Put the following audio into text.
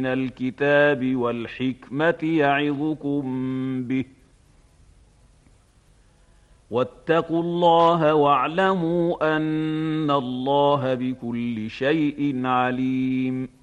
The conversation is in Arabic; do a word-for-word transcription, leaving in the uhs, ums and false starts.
الكتاب والحكمة يعظكم به واتقوا الله واعلموا أن الله بكل شيء عليم.